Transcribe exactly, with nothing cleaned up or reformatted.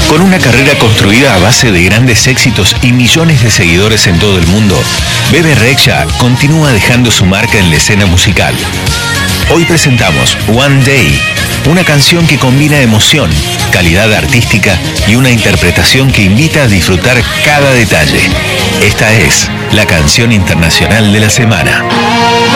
Con una carrera construida a base de grandes éxitos y millones de seguidores en todo el mundo, Bebe Rexha continúa dejando su marca en la escena musical. Hoy presentamos One Day, una canción que combina emoción, calidad artística y una interpretación que invita a disfrutar cada detalle. Esta es la canción internacional de la semana.